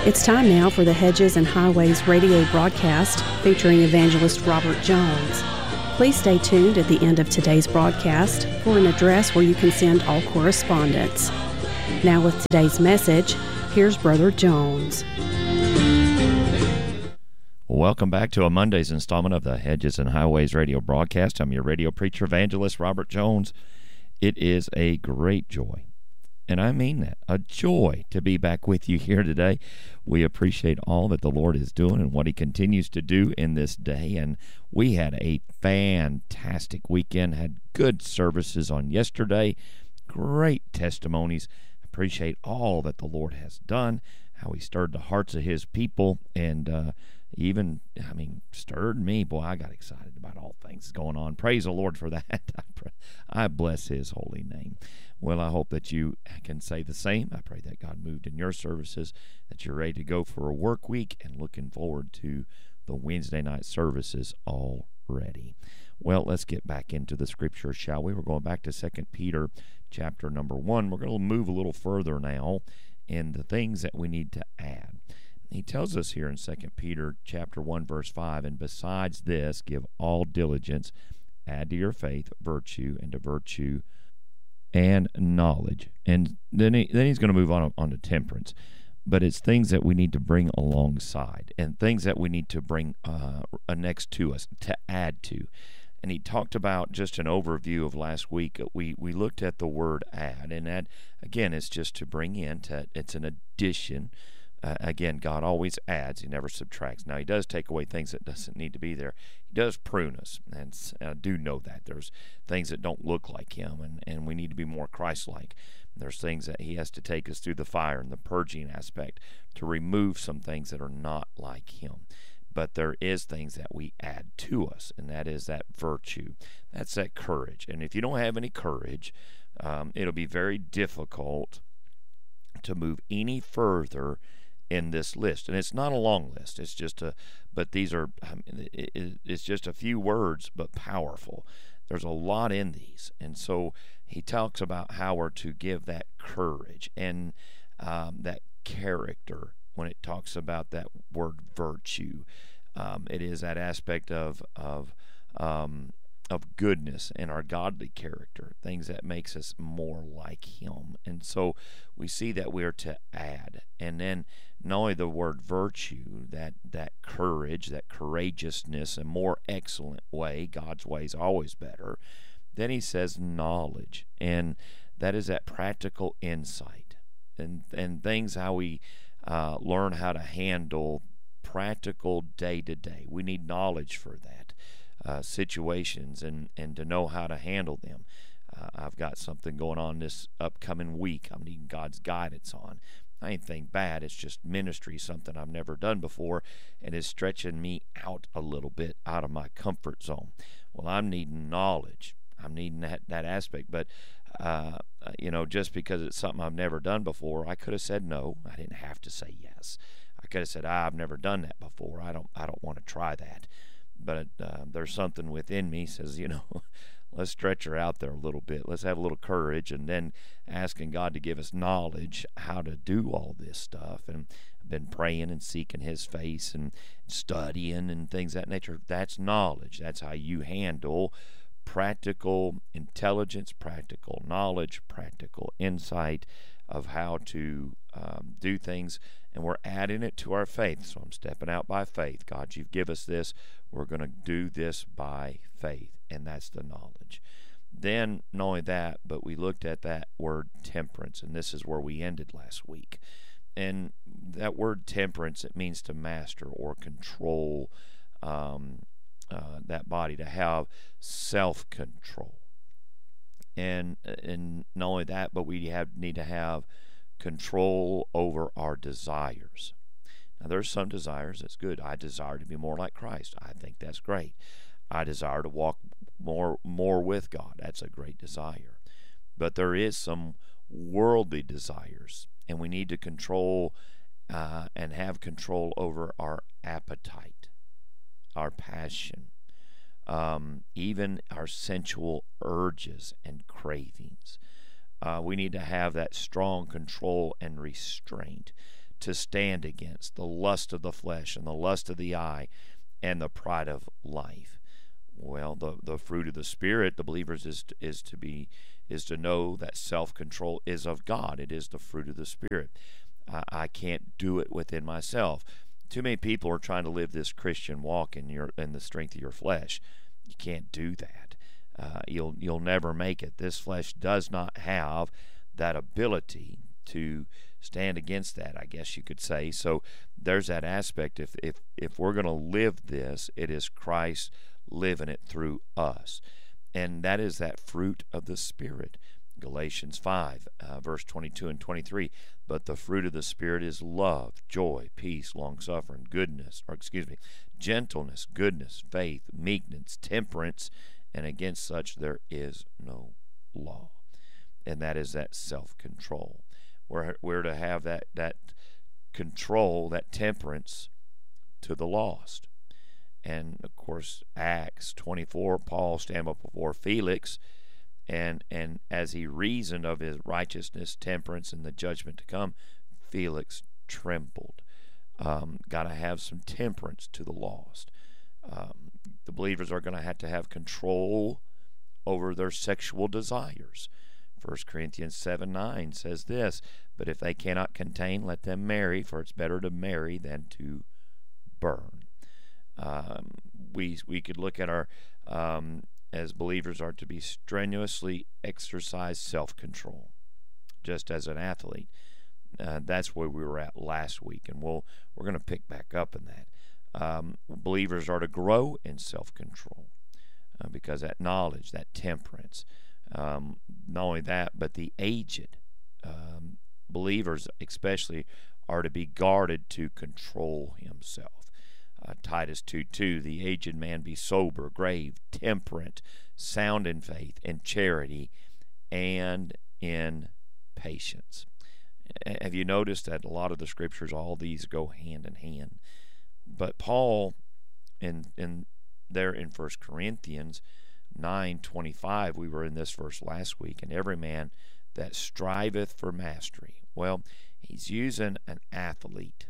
It's time now for the Hedges and Highways radio broadcast featuring evangelist Robert Jones. Please stay tuned at the end of today's broadcast for an address where you can send all correspondence. Now with today's message, here's Brother Jones. Welcome back to a Monday's installment of the Hedges and Highways radio broadcast. I'm your radio preacher evangelist Robert Jones. It is a great joy, and I mean that, a joy to be back with you here today. We appreciate all that the Lord is doing and what He continues to do in this day, and we had a fantastic weekend, had good services on yesterday, great testimonies. Appreciate all that the Lord has done, how He stirred the hearts of His people, and stirred me. Boy, I got excited about all things going on. Praise the Lord for that. I bless His holy name. Well, I hope that you can say the same. I pray that God moved in your services, that you're ready to go for a work week, and looking forward to the Wednesday night services already. Well, let's get back into the scripture, shall we? We're going back to 2 Peter chapter number 1. We're going to move a little further now in the things that we need to add. He tells us here in 2 Peter chapter 1, verse 5, and besides this, give all diligence, add to your faith virtue, and to virtue and knowledge. And then he's going to move on to temperance. But it's things that we need to bring alongside and things that we need to bring next to us, to add to. And he talked about just an overview of last week. We looked at the word add, and add, again, is just to bring in. It's an addition. Again, God always adds. He never subtracts. Now, He does take away things that doesn't need to be there. He does prune us, and I do know that. There's things that don't look like Him, and we need to be more Christ-like. There's things that He has to take us through the fire and the purging aspect to remove some things that are not like Him. But there is things that we add to us, and that is that virtue. That's that courage. And if you don't have any courage, it'll be very difficult to move any further in this list. And it's not a long list. It's just it's just a few words, but powerful. There's a lot in these. And so he talks about how we're to give that courage and that character when it talks about that word virtue. It is that aspect of goodness and our godly character, things that makes us more like Him. And so we see that we are to add. And then not only the word virtue, that courage, that courageousness, a more excellent way. God's way is always better. Then he says knowledge, and that is that practical insight and things how we learn how to handle practical day-to-day. We need knowledge for that. Situations and to know how to handle them. I've got something going on this upcoming week I'm needing God's guidance on. I ain't think bad, it's just ministry, something I've never done before, and is stretching me out a little bit out of my comfort zone. Well, I'm needing knowledge. I'm needing that aspect, but just because it's something I've never done before, I could have said no. I didn't have to say yes. I could have said, I've never done that before. I don't want to try that. But there's something within me says, let's stretch her out there a little bit. Let's have a little courage, and then asking God to give us knowledge how to do all this stuff. And I've been praying and seeking His face and studying and things of that nature. That's knowledge. That's how you handle practical intelligence, practical knowledge, practical insight of how to do things. And we're adding it to our faith. So I'm stepping out by faith. God, you've given us this. We're going to do this by faith. And that's the knowledge. Then, not only that, but we looked at that word temperance. And this is where we ended last week. And that word temperance, it means to master or control that body, to have self-control. And not only that, but we need to have control over our desires. Now, there's some desires that's good. I desire to be more like Christ. I think that's great. I desire to walk more with God. That's a great desire. But there is some worldly desires, and we need to control and have control over our appetite, our passion, even our sensual urges and cravings. We need to have that strong control and restraint to stand against the lust of the flesh and the lust of the eye and the pride of life. Well, the fruit of the Spirit, the believers, is to know that self-control is of God. It is the fruit of the Spirit. I can't do it within myself. Too many people are trying to live this Christian walk in the strength of your flesh. You can't do that. You'll never make it. This flesh does not have that ability to stand against that, I guess you could say. So there's that aspect. If we're going to live this, it is Christ living it through us, and that is that fruit of the Spirit. Galatians 5 verse 22 and 23. But the fruit of the Spirit is love, joy, peace, long-suffering, gentleness, goodness, faith, meekness, temperance, and against such there is no law. And that is that self-control. We're to have that control, that temperance to the lost. And of course, Acts 24, Paul stand up before Felix, and as he reasoned of his righteousness, temperance, and the judgment to come, Felix trembled. Got to have some temperance to the lost. The believers are going to have control over their sexual desires. 1 Corinthians 7:9 says this, but if they cannot contain, let them marry, for it's better to marry than to burn. We could look at our, as believers, are to be strenuously exercise self-control, just as an athlete. That's where we were at last week, and we're going to pick back up in that. Believers are to grow in self-control because that knowledge, that temperance. Not only that, but the aged believers especially are to be guarded to control himself. Titus 2:2, the aged man be sober, grave, temperate, sound in faith, in charity, and in patience. Have you noticed that a lot of the scriptures, all these go hand in hand? But Paul, in 1 Corinthians 9:25, we were in this verse last week, and every man that striveth for mastery. Well, he's using an athlete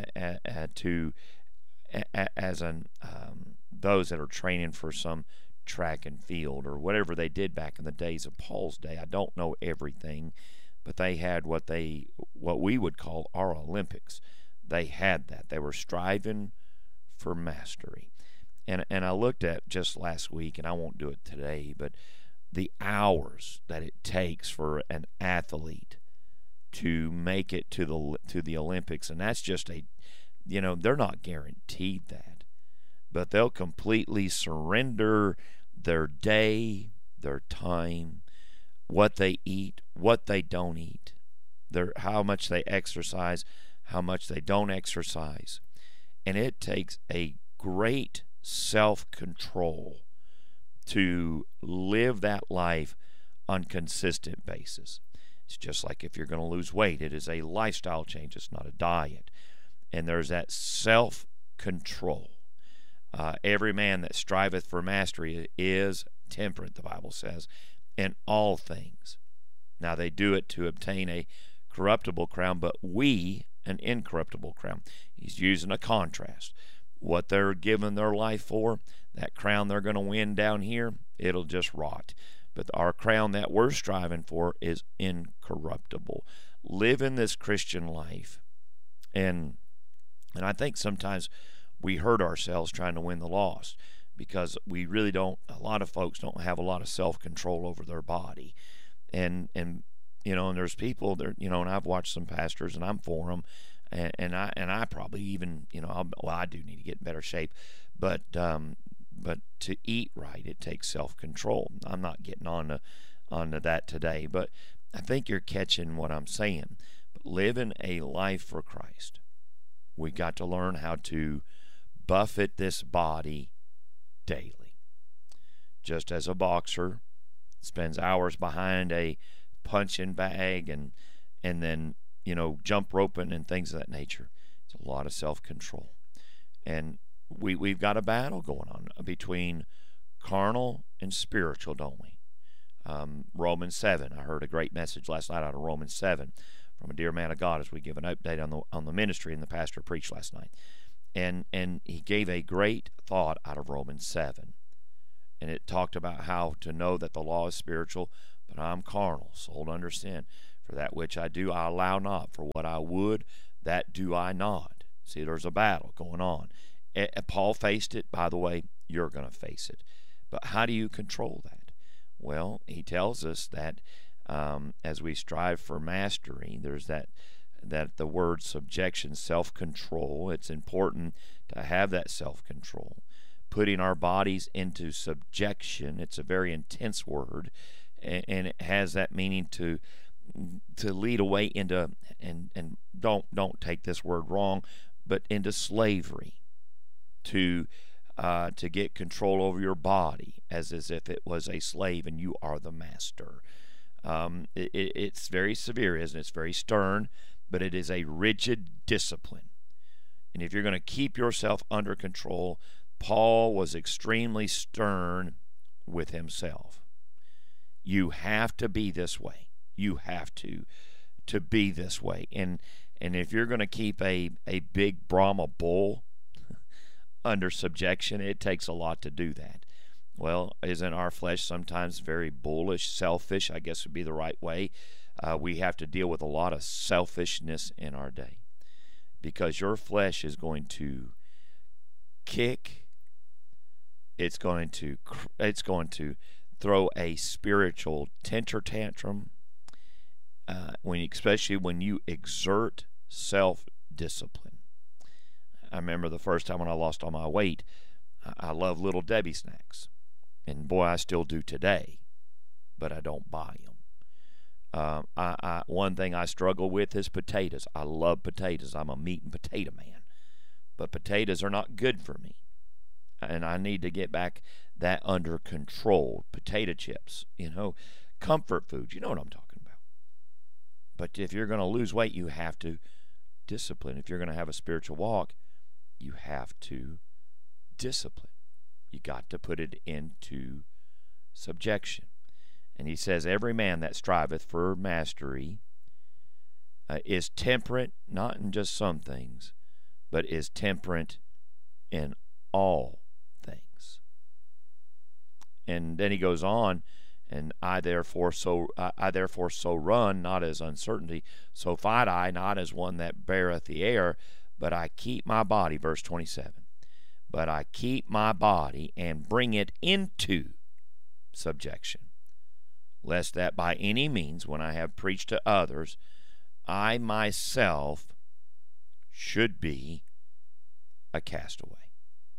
those that are training for some track and field or whatever they did back in the days of Paul's day. I don't know everything, but they had what we would call our Olympics. They had that. They were striving for mastery. And I looked at just last week, and I won't do it today, but the hours that it takes for an athlete to make it to the Olympics, and that's just they're not guaranteed that, but they'll completely surrender their day, their time, what they eat, what they don't eat, how much they exercise, how much they don't exercise. And it takes a great self-control to live that life on a consistent basis. It's just like if you're going to lose weight, it is a lifestyle change, it's not a diet. And there's that self-control. Every man that striveth for mastery is temperate, the Bible says, in all things. Now they do it to obtain a corruptible crown, but we an incorruptible crown. He's using a contrast. What they're giving their life for, that crown they're going to win down here, it'll just rot. But our crown that we're striving for is incorruptible. Live in this Christian life. And I think sometimes we hurt ourselves trying to win the lost because we really don't, a lot of folks don't have a lot of self-control over their body. And there's people there, and I've watched some pastors, and I'm for them, and I probably even, I do need to get in better shape, but to eat right, it takes self-control. I'm not getting onto that today, but I think you're catching what I'm saying. But living a life for Christ, we got to learn how to buffet this body daily. Just as a boxer spends hours behind a punching bag and then jump roping and things of that nature, it's a lot of self-control. And we've got a battle going on between carnal and spiritual, don't we? Romans 7, I heard a great message last night out of Romans 7. from a dear man of God as we give an update on the ministry and the pastor preached last night. And he gave a great thought out of Romans 7. And it talked about how to know that the law is spiritual, but I'm carnal, sold under sin. For that which I do, I allow not. For what I would, that do I not. See, there's a battle going on. Paul faced it. By the way, you're going to face it. But how do you control that? Well, he tells us that as we strive for mastery, there's that the word subjection, self-control. It's important to have that self-control. Putting our bodies into subjection. It's a very intense word, and it has that meaning to lead away into, and don't take this word wrong, but into slavery, to get control over your body as if it was a slave and you are the master. It's very severe, isn't it? It's very stern, but it is a rigid discipline. And if you're going to keep yourself under control, Paul was extremely stern with himself. You have to be this way. You have to be this way. And if you're going to keep a big Brahma bull under subjection, it takes a lot to do that. Well, isn't our flesh sometimes very bullish, selfish, I guess would be the right way? We have to deal with a lot of selfishness in our day, because your flesh is going to kick. It's going to throw a spiritual temper tantrum, especially when you exert self-discipline. I remember the first time when I lost all my weight, I love Little Debbie snacks. And boy, I still do today, but I don't buy them. One thing I struggle with is potatoes. I love potatoes. I'm a meat and potato man. But potatoes are not good for me. And I need to get back that under control. Potato chips, comfort food. You know what I'm talking about. But if you're going to lose weight, you have to discipline. If you're going to have a spiritual walk, you have to discipline. You got to put it into subjection. And he says, every man that striveth for mastery is temperate, not in just some things, but is temperate in all things. And then he goes on, and I therefore so run, not as uncertainty, so fight I, not as one that beareth the air, but I keep my body, verse 27. But I keep my body and bring it into subjection, lest that by any means, when I have preached to others, I myself should be a castaway.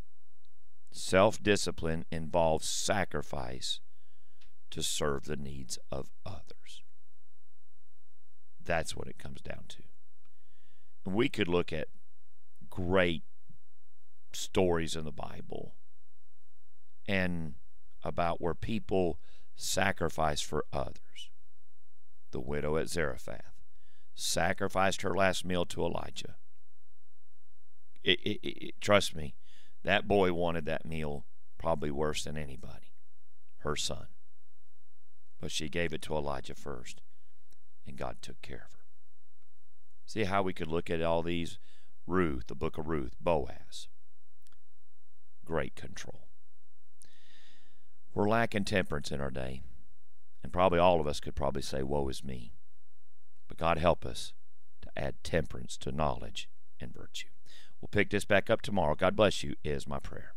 Self-discipline involves sacrifice to serve the needs of others. That's what it comes down to. And we could look at great stories in the Bible and about where people sacrifice for others. The widow at Zarephath sacrificed her last meal to Elijah. Trust me, that boy wanted that meal probably worse than anybody, her son. But she gave it to Elijah first, and God took care of her. See how we could look at all these? Ruth, the book of Ruth, Boaz. Great control. We're lacking temperance in our day, and probably all of us could probably say, woe is me. But God help us to add temperance to knowledge and virtue. We'll pick this back up tomorrow. God bless you is my prayer.